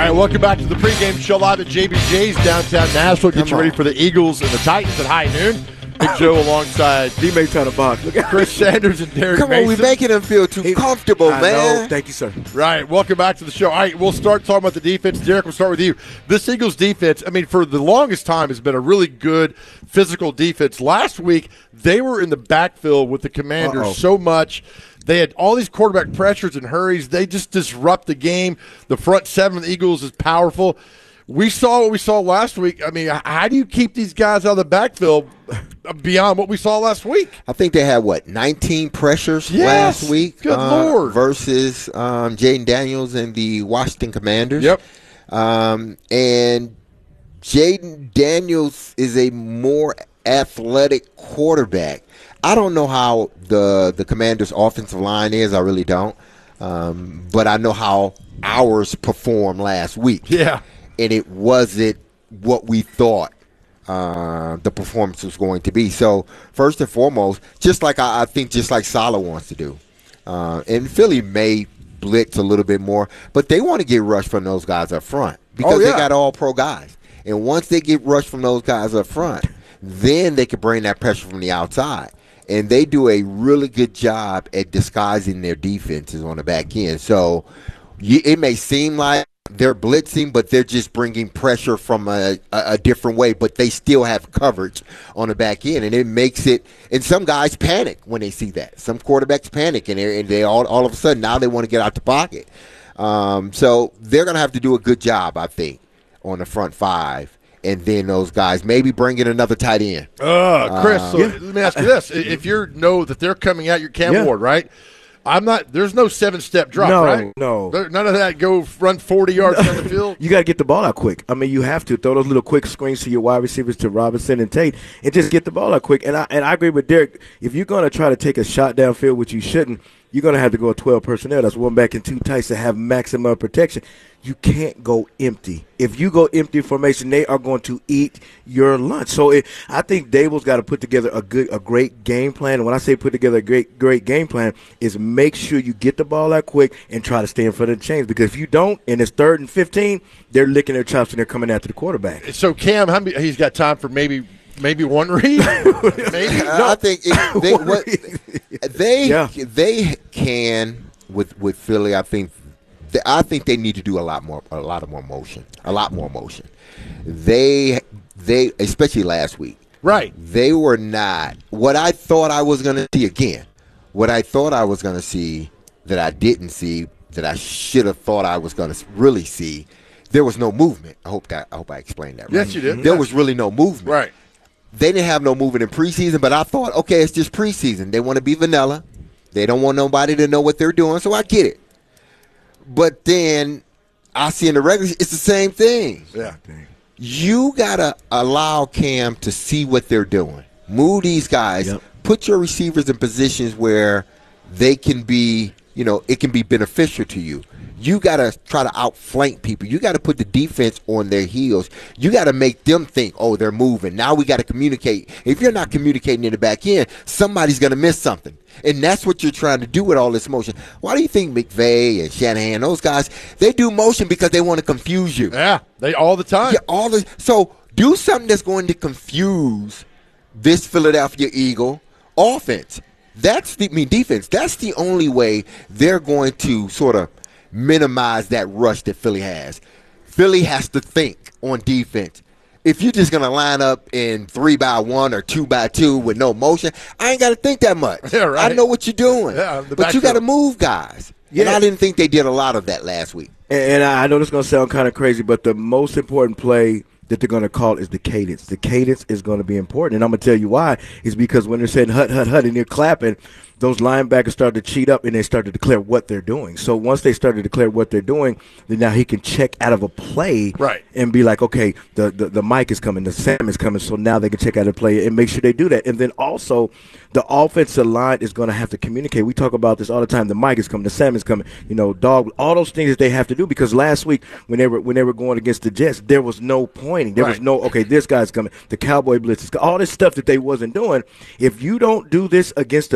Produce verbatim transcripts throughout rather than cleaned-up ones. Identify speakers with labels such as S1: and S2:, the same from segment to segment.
S1: right, welcome back to the pregame show live at J B J's downtown Nashville. Get Come you ready on. for the Eagles and the Titans at high noon. Big Joe alongside
S2: D-May trying to box.
S1: Chris Sanders and Derek
S3: Come
S1: Mason.
S3: on, we're making them feel too comfortable,
S2: I
S3: man.
S2: know. Thank you, sir.
S1: Right, welcome back to the show. All right, we'll start talking about the defense. Derek, we'll start with you. This Eagles defense, I mean, for the longest time, has been a really good physical defense. Last week, they were in the backfield with the Commanders
S2: Uh-oh.
S1: so much. They had all these quarterback pressures and hurries. They just disrupt the game. The front seven of the Eagles is powerful. We saw what we saw last week. I mean, how do you keep these guys out of the backfield beyond what we saw last week?
S3: I think they had, what, nineteen pressures
S1: Yes.
S3: last week?
S1: Good
S3: uh,
S1: Lord.
S3: Versus um, Jaden Daniels and the Washington Commanders.
S1: Yep.
S3: Um, and Jaden Daniels is a more athletic quarterback. I don't know how the, the Commanders' offensive line is. I really don't. Um, but I know how ours performed last week.
S1: Yeah.
S3: And it wasn't what we thought uh, the performance was going to be. So, first and foremost, just like I, I think just like Saleh wants to do. Uh, and Philly may blitz a little bit more, but they want to get rushed from those guys up front because
S1: Oh, yeah.
S3: they got all pro guys. And once they get rushed from those guys up front, then they can bring that pressure from the outside. And they do a really good job at disguising their defenses on the back end. So, you, it may seem like they're blitzing, but they're just bringing pressure from a, a, a different way, but they still have coverage on the back end, and it makes it – and some guys panic when they see that. Some quarterbacks panic, and, and they all, all of a sudden now they want to get out the pocket. Um, so they're going to have to do a good job, I think, on the front five, and then those guys maybe bring in another tight end.
S1: Uh, Chris,
S3: Uh,
S1: so
S2: yeah.
S1: let me ask you this. If you know that they're coming at your Cam
S2: Yeah.
S1: Ward, right? I'm not. There's no seven-step drop,
S2: No,
S1: right?
S2: no.
S1: There, none of that. Go run forty yards down the field.
S2: You got to get the ball out quick. I mean, you have to throw those little quick screens to your wide receivers, to Robinson and Tate, and just get the ball out quick. And I and I agree with Derek. If you're going to try to take a shot downfield, which you shouldn't, you're going to have to go twelve personnel. That's one back and two tights to have maximum protection. You can't go empty. If you go empty formation, they are going to eat your lunch. So it, I think Dable's got to put together a good, a great game plan. And when I say put together a great, great game plan, is make sure you get the ball out quick and try to stay in front of the chains. Because if you don't, and it's third and fifteen, they're licking their chops and they're coming after the quarterback.
S1: So Cam, how many, he's got time for maybe maybe one read. Maybe
S3: No, I think it, they, what, they
S2: Yeah.
S3: they can with with Philly. I think they, I think they need to do a lot more, a lot of more motion, a lot more motion. They they especially last week,
S1: right.
S3: they were not what I thought I was going to see again. What I thought I was going to see that I didn't see that I should have thought I was going to really see. There was no movement. I hope that I hope I explained that right.
S1: Yes, you did.
S3: There
S1: Yeah.
S3: was really no movement.
S1: Right.
S3: They didn't have no movement in preseason, but I thought, okay, it's just preseason. They want to be vanilla. They don't want nobody to know what they're doing, so I get it. But then I see in the regular, it's the same thing.
S1: Yeah.
S3: You got to allow Cam to see what they're doing. Move these guys.
S2: Yep.
S3: Put your receivers in positions where they can be, you know, it can be beneficial to you. You got to try to outflank people. You got to put the defense on their heels. You got to make them think, oh, they're moving. Now we got to communicate. If you're not communicating in the back end, somebody's going to miss something. And that's what you're trying to do with all this motion. Why do you think McVay and Shanahan, those guys, they do motion because they want to confuse you?
S1: Yeah, they all the time.
S3: Yeah, all this. So do something that's going to confuse this Philadelphia Eagle offense. That's the I mean defense. That's the only way they're going to sort of minimize that rush that Philly has. Philly has to think on defense. If you're just going to line up in three by one or two by two with no motion, I ain't got to think that much.
S1: Yeah, right.
S3: I know what you're doing.
S1: Yeah, the
S3: but you got to
S1: backfield.
S3: move guys.
S2: Yeah.
S3: And I didn't think they did a lot of that last week.
S2: And, and I know this is going to sound kind of crazy, but the most important play that they're going to call is the cadence. The cadence is going to be important. And I'm going to tell you why. Is because when they're saying hut, hut, hut, and they're clapping, those linebackers start to cheat up and they start to declare what they're doing. So once they start to declare what they're doing, then now he can check out of a play
S1: Right.
S2: and be like, okay, the, the, the mic is coming, the Sam is coming, so now they can check out a play and make sure they do that. And then also the offensive line is going to have to communicate. We talk about this all the time. The mic is coming, the Sam is coming, you know, dog, all those things that they have to do, because last week when they were when they were going against the Jets, there was no pointing. There was
S1: Right.
S2: no, okay, this guy's coming, the Cowboy blitz is all this stuff that they wasn't doing. If you don't do this against the Philadelphia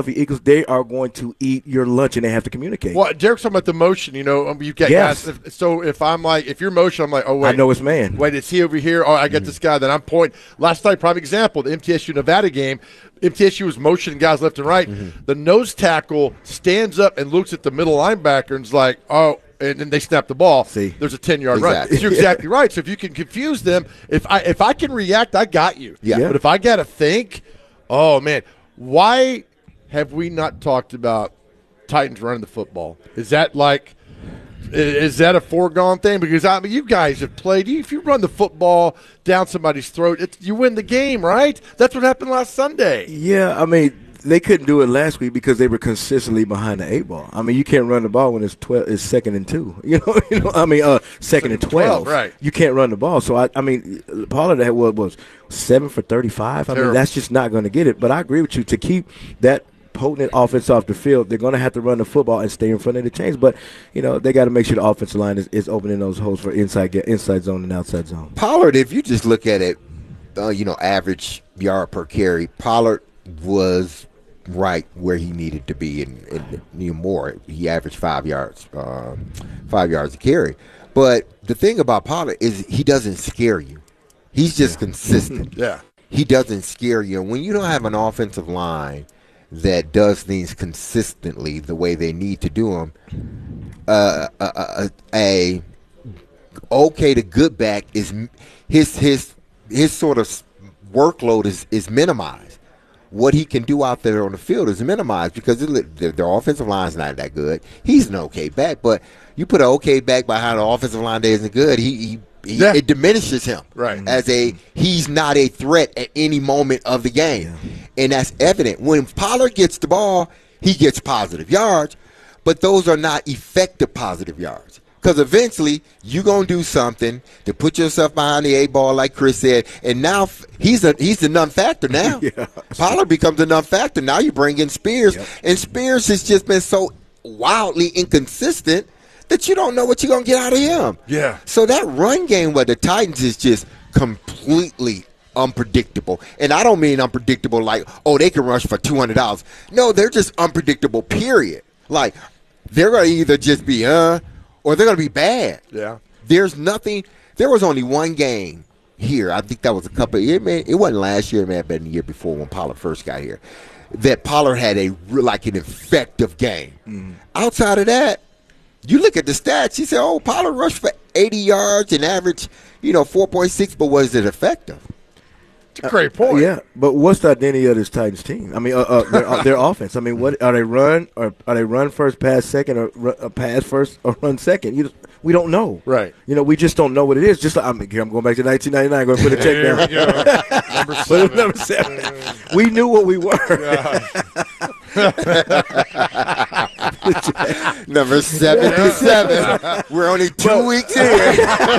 S2: Philadelphia Eagles, they are going to eat your lunch and they have to communicate.
S1: Well, Derek's talking about the motion. You know, um, you've got
S2: Yes.
S1: guys. If, so if I'm like, if you're motion, I'm like, oh wait,
S2: I know it's man.
S1: Wait, is he over here? Oh, I got this guy. Then I'm pointing. Last night, prime example, the M T S U Nevada game. M T S U was motioning guys left and right.
S2: Mm-hmm.
S1: The nose tackle stands up and looks at the middle linebacker and's like, oh. And then they snap the ball.
S2: See.
S1: There's a ten-yard
S3: Exactly.
S1: run. You're exactly right. So if you can confuse them, if I if I can react, I got you.
S3: Yeah.
S2: Yeah.
S1: But if I got to think, oh, man, why have we not talked about Titans running the football? Is that like – is that a foregone thing? Because, I mean, you guys have played – if you run the football down somebody's throat, it's, you win the game, right? That's what happened last Sunday.
S2: Yeah, I mean, they couldn't do it last week because they were consistently behind the eight ball. I mean, you can't run the ball when it's twelve. It's second and two. You know, you know. I mean, uh, second, second and twelve.
S1: twelve, right?
S2: You can't run the ball. So I, I mean, Pollard had what was seven for thirty-five. I
S1: Terrible.
S2: mean, that's just not going to get it. But I agree with you. To keep that potent offense off the field, they're going to have to run the football and stay in front of the chains. But you know, they got to make sure the offensive line is, is opening those holes for inside get inside zone and outside zone.
S3: Pollard, if you just look at it, uh, you know, average yard per carry, Pollard was right where he needed to be, and, and you know, more. He averaged five yards, uh, five yards a carry. But the thing about Pollard is he doesn't scare you. He's just consistent.
S1: Yeah.
S3: He doesn't scare you. And when you don't have an offensive line that does things consistently the way they need to do them, uh, a, a, a okay to good back is his his his sort of workload is is minimized. What he can do out there on the field is minimized because it, their, their offensive line is not that good. He's an okay back, but you put an okay back behind an offensive line that isn't good, he, he, he
S1: Yeah.
S3: it diminishes him
S1: Right.
S3: as a he's not a threat at any moment of the game, and that's evident when Pollard gets the ball. He gets positive yards, but those are not effective positive yards. Because eventually you're gonna do something to put yourself behind the eight ball, like Chris said, and now f- he's a he's a non-factor now.
S2: Yeah.
S3: Pollard becomes a non-factor. Now you bring in Spears,
S2: Yep.
S3: and Spears has just been so wildly inconsistent that you don't know what you're gonna get out of him.
S1: Yeah.
S3: So that run game with the Titans is just completely unpredictable. And I don't mean unpredictable like, oh, they can rush for two hundred dollars. No, they're just unpredictable, period. Like, they're going to either just be, uh, or they're going to be bad.
S1: Yeah.
S3: There's nothing. There was only one game here. I think that was a couple. It, may, it wasn't last year. It may have been the year before when Pollard first got here. That Pollard had a real, like an effective game. Mm-hmm. Outside of that, you look at the stats. You say, "Oh, Pollard rushed for eighty yards and averaged, you know, four point six." But was it effective?
S1: It's a great point.
S2: Yeah, but what's the identity of this Titans team? I mean, uh, uh, their, uh, their offense. I mean, what are they run or are they run first, pass second, or run, uh, pass first or run second? You just, we don't know.
S1: Right.
S2: You know, we just don't know what it is. Just like, I'm, here, I'm going back to nineteen ninety-nine. Going to put a check
S1: Here we
S2: down.
S1: go. Number
S2: Put
S1: seven.
S2: number seven. We knew what we were.
S3: Number seventy-seven. We're only two
S2: But-
S3: weeks in.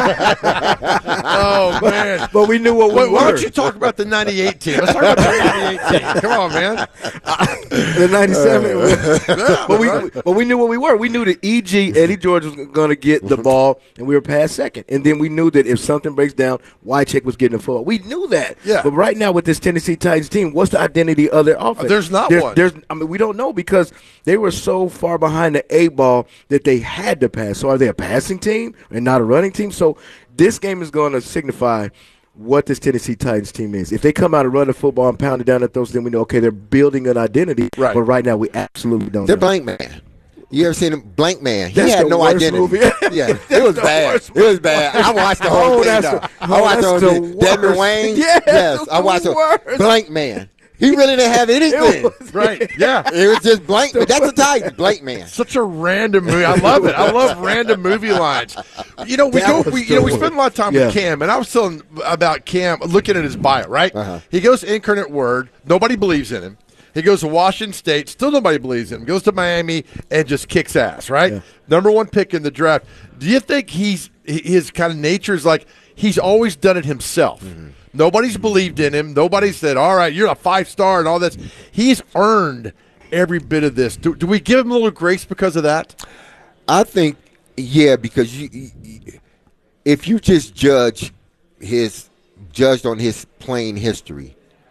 S1: Oh, man.
S2: But we knew what we
S1: Why,
S2: were.
S1: why don't you talk about the ninety-eight team? Let's talk about the ninety-eight team. Come on, man.
S2: The ninety-seven. but we but we knew what we were. We knew that E G, Eddie George, was going to get the ball, and we were past second. And then we knew that if something breaks down, Wycheck was getting the football. We knew that.
S1: Yeah.
S2: But right now with this Tennessee Titans team, what's the identity of their offense?
S1: There's not
S2: There's-
S1: one.
S2: There's, I mean, we don't know because they were so far behind the eight ball that they had to pass. So are they a passing team and not a running team? So this game is going to signify what this Tennessee Titans team is. If they come out and run the football and pound it down at those, then we know, okay, they're building an identity.
S1: Right.
S2: But right now we absolutely don't
S3: They're
S2: know.
S3: Blank Man. You ever seen him? Blank Man. He
S2: That's
S3: had
S2: the
S3: no
S2: worst
S3: identity.
S2: movie.
S3: Yeah, it
S2: That's
S3: was
S2: the
S3: bad.
S2: worst
S3: It was bad. I watched the whole
S2: Oh,
S3: thing.
S2: that's
S3: though.
S2: the-
S3: I
S2: oh,
S3: watched the whole
S2: that's
S3: thing.
S2: the
S3: Devin
S2: worst.
S3: Wayne.
S2: Yes,
S3: yes,
S2: it's
S3: I watched
S2: the
S3: the
S2: worst.
S3: Blank Man. He really didn't have anything.
S2: was-
S1: Right. Yeah.
S3: It was just blank. That's a Titan. Blank Man.
S1: Such a random movie. I love it. I love random movie lines. You know, we
S2: That
S1: go.
S2: was
S1: We, you know, we
S2: the
S1: spend a lot of time
S2: Yeah.
S1: with Cam, and I was telling about Cam, looking at his bio. Right.
S3: Uh-huh.
S1: He goes to Incarnate Word. Nobody believes in him. He goes to Washington State. Still nobody believes in him. Goes to Miami and just kicks ass. Right.
S2: Yeah.
S1: Number one pick in the draft. Do you think he's his kind of nature is like he's always done it himself?
S3: Mm-hmm.
S1: Nobody's believed in him. Nobody said, all right, you're a five star and all this. He's earned every bit of this. Do, do we give him a little grace because of that?
S3: I think, yeah, because you, you, if you just judge his judged on his playing history,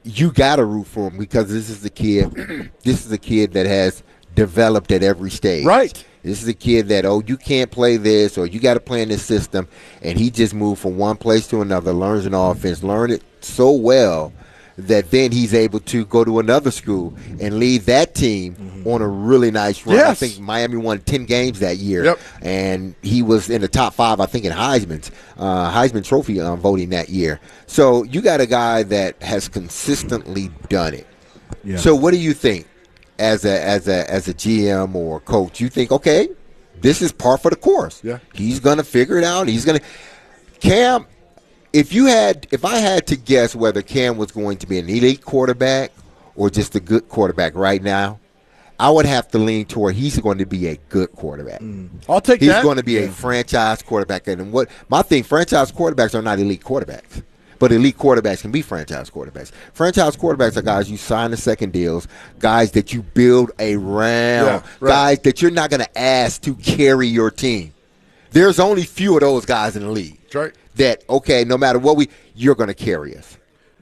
S3: you got to root for him because this is the kid. This is a kid that has developed at every stage.
S1: Right.
S3: This is a kid that, oh, you can't play this or you got to play in this system. And he just moved from one place to another, learns an offense, learned it so well that then he's able to go to another school and lead that team mm-hmm. on a really nice run.
S1: Yes.
S3: I think Miami won ten games that year.
S1: Yep.
S3: And he was in the top five, I think, in Heisman's, uh, Heisman Trophy um, voting that year. So you got a guy that has consistently done it. Yeah. So what do you think? As a as a as a G M or coach, you think, okay, this is par for the course.
S1: Yeah,
S3: he's gonna figure it out. He's gonna Cam. If you had, if I had to guess whether Cam was going to be an elite quarterback or just a good quarterback right now, I would have to lean toward he's going to be a good quarterback.
S1: Mm. I'll take
S3: he's
S1: that.
S3: He's going to be
S1: yeah.
S3: a franchise quarterback. And what my thing, franchise quarterbacks are not elite quarterbacks. But elite quarterbacks can be franchise quarterbacks. Franchise quarterbacks are guys you sign the second deals, guys that you build around,
S1: yeah, right.
S3: guys that you're not going to ask to carry your team. There's only few of those guys in the league.
S1: That's right.
S3: That, okay, no matter what we, you're going to carry us.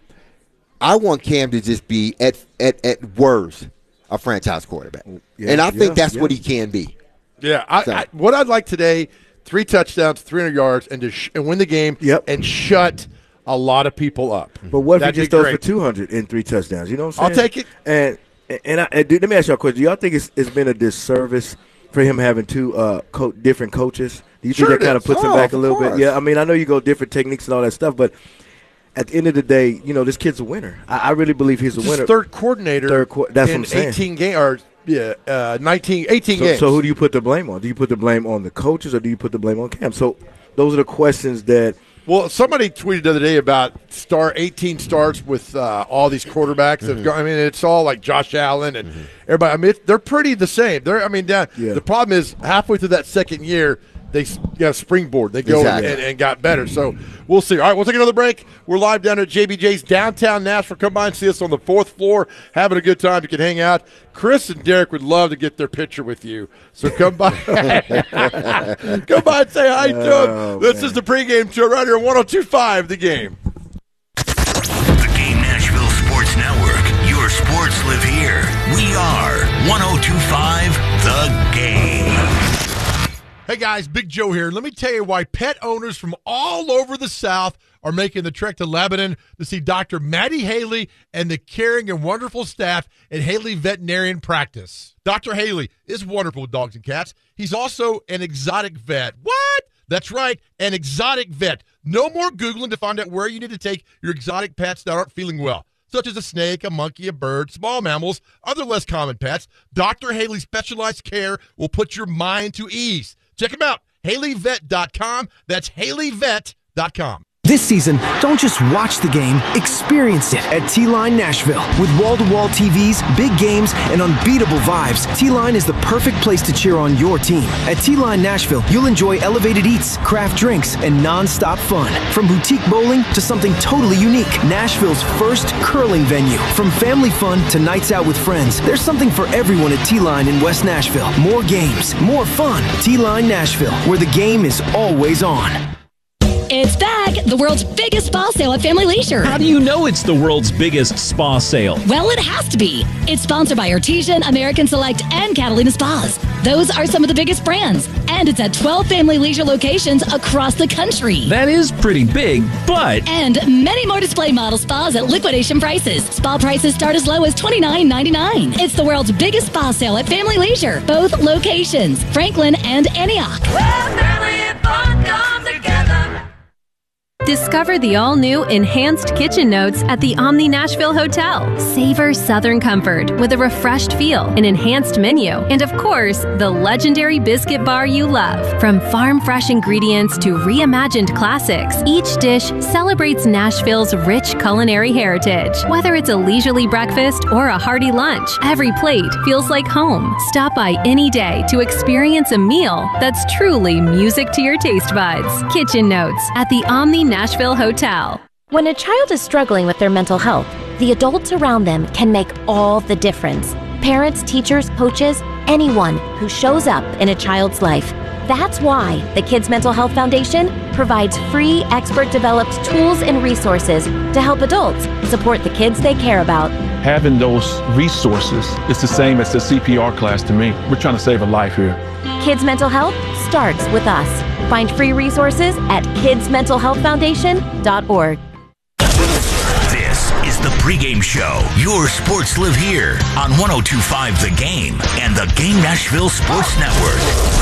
S3: I want Cam to just be, at at, at worst, a franchise quarterback. Yeah, and I think yeah, that's yeah. what he can be.
S1: Yeah. I, so. I, what I'd like today, three touchdowns, three hundred yards, and to sh- and win the game
S2: yep.
S1: and shut – a lot of people up.
S2: But what
S1: That'd
S2: if he just throws for two hundred and three touchdowns? You know what I'm saying?
S1: I'll take it.
S2: And and, I, and let me ask y'all a question. Do y'all think it's, it's been a disservice for him having two uh, co- different coaches? Do you
S1: sure
S2: think that kind of puts
S3: oh,
S2: him back a little
S3: course.
S2: bit? Yeah, I mean, I know you go different techniques and all that stuff, but at the end of the day, you know, this kid's a winner. I, I really believe he's a
S1: This
S2: winner.
S1: Third coordinator
S2: Third co- that's
S1: in
S2: what I'm saying.
S1: eighteen games, or yeah, uh, nineteen, eighteen
S2: so,
S1: games.
S2: So who do you put the blame on? Do you put the blame on the coaches or do you put the blame on Cam? So those are the questions that –
S1: Well, somebody tweeted the other day about star eighteen starts with uh, all these quarterbacks. Mm-hmm. I mean, it's all like Josh Allen and mm-hmm. everybody. I mean, they're pretty the same. They're, I mean, down, yeah. the problem is halfway through that second year, they got a springboard. They go
S3: exactly.
S1: and, and got better. So we'll see. All right, we'll take another break. We're live down at J B J's downtown Nashville. Come by and see us on the fourth floor, having a good time. You can hang out. Chris and Derek would love to get their picture with you. So come by. Come by and say hi to
S2: oh,
S1: them. This
S2: man.
S1: is the pregame show right here on one oh two point five The Game.
S4: The Game Nashville Sports Network. Your sports live here. We are one oh two point five The Game.
S5: Hey guys, Big Joe here. Let me tell you why pet owners from all over the South are making the trek to Lebanon to see Doctor Maddie Haley and the caring and wonderful staff at Haley Veterinarian Practice. Doctor Haley is wonderful with dogs and cats. He's also an exotic vet. What? That's right, an exotic vet. No more Googling to find out where you need to take your exotic pets that aren't feeling well, such as a snake, a monkey, a bird, small mammals, other less common pets. Doctor Haley's specialized care will put your mind to ease. Check him out, Haley Vet dot com. That's Haley Vet dot com.
S6: This season, don't just watch the game, experience it at T-Line Nashville. With wall-to-wall T Vs, big games, and unbeatable vibes, T-Line is the perfect place to cheer on your team. At T-Line Nashville, you'll enjoy elevated eats, craft drinks, and non-stop fun. From boutique bowling to something totally unique, Nashville's first curling venue. From family fun to nights out with friends, there's something for everyone at T-Line in West Nashville. More games, more fun. T-Line Nashville, where the game is always on.
S7: It's back! The world's biggest spa sale at Family Leisure.
S8: How do you know it's the world's biggest spa sale?
S7: Well, it has to be. It's sponsored by Artesian, American Select, and Catalina Spas. Those are some of the biggest brands. And it's at twelve Family Leisure locations across the country.
S8: That is pretty big, but...
S7: And many more display model spas at liquidation prices. Spa prices start as low as twenty-nine ninety-nine. It's the world's biggest spa sale at Family Leisure. Both locations, Franklin and Antioch.
S9: Well, family and fun come together.
S10: Discover the all-new Enhanced Kitchen Notes at the Omni Nashville Hotel. Savor Southern comfort with a refreshed feel, an enhanced menu, and of course, the legendary biscuit bar you love. From farm-fresh ingredients to reimagined classics, each dish celebrates Nashville's rich culinary heritage. Whether it's a leisurely breakfast or a hearty lunch, every plate feels like home. Stop by any day to experience a meal that's truly music to your taste buds. Kitchen Notes at the Omni Nashville Hotel.
S11: When a child is struggling with their mental health, the adults around them can make all the difference. Parents, teachers, coaches, anyone who shows up in a child's life. That's why the Kids Mental Health Foundation provides free, expert-developed tools and resources to help adults support the kids they care about.
S12: Having those resources is the same as the C P R class to me. We're trying to save a life here.
S11: Kids Mental Health starts with us. Find free resources at kids mental health foundation dot org.
S4: This is the pregame show. Your sports live here on one oh two point five The Game and the Game Nashville Sports Network.